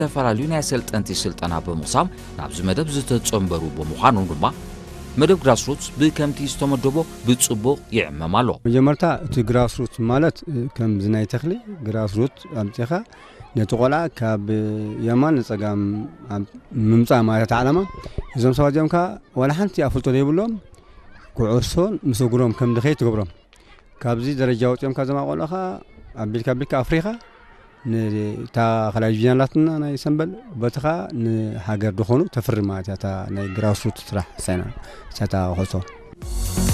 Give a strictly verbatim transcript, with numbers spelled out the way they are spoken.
ተፈላልዩ ናይ ሰልጠንቲ ስልጠና በመሳም ናብ ዝመደብ ዝተጸምበሩ በመዃኑ ድማ መደብ ግራስሩትስ ብከምቲ ዝተመደቦ ብጽቡቕ ይዕመም ኣሎ። መጀመርታ እቲ ግራስሩትስ ማለት ከም ዝናይ ተኽሊ ግራስሩት ኣምጪኻ ነቲ ቆልዓ ካብ የማን ንጸጋም ምምጻእ ማለት ዓላማ እዞም ሰባት እዚኦም ከዓ ወላ ሓንቲ ኣፍልጦ ዘይብሎም ኩዕሶን ምስ እግሮም ከም ድኸይ ትገብሮም ካብዚ ደረጃ ወፂኦም ከዘማ ቆልዓ ኣቢልካ ኣቢልካ ኣፍሪኻ ነታ ኸላይ ጂናላትና ናይ ሰንበል በትኻ ንሃገር ድኾኑ ተፍሪ ማለት እታ ናይ ግራስሩት ስራሕ ሳይና ሳታ ኾሶ